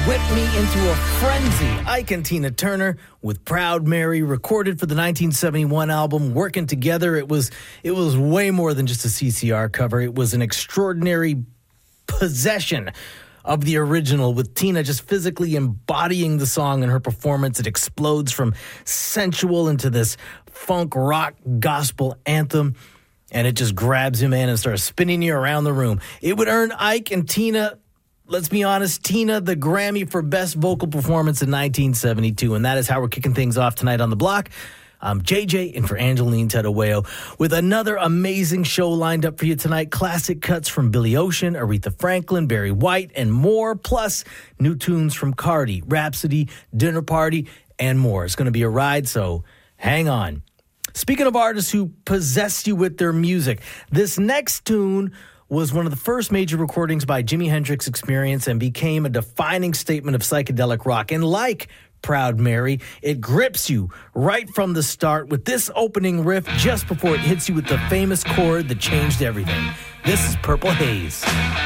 whipped me into a frenzy. Ike and Tina Turner with Proud Mary, recorded for the 1971 album Working Together. It was way more than just a CCR cover. It was an extraordinary possession of the original, with Tina just physically embodying the song in her performance. It explodes from sensual into this funk rock gospel anthem, and it just grabs you, man, and starts spinning you around the room. It would earn Ike and Tina, let's be honest, Tina the Grammy for Best Vocal Performance in 1972, and that is how we're kicking things off tonight on The Block. I'm JJ, in for Angeline Tedaweo, with another amazing show lined up for you tonight. Classic cuts from Billy Ocean, Aretha Franklin, Barry White, and more, plus new tunes from Cardi, Rhapsody, Dinner Party, and more. It's going to be a ride, so hang on. Speaking of artists who possess you with their music, this next tune was one of the first major recordings by Jimi Hendrix Experience and became a defining statement of psychedelic rock. And like Proud Mary, it grips you right from the start with this opening riff just before it hits you with the famous chord that changed everything. This is Purple Haze.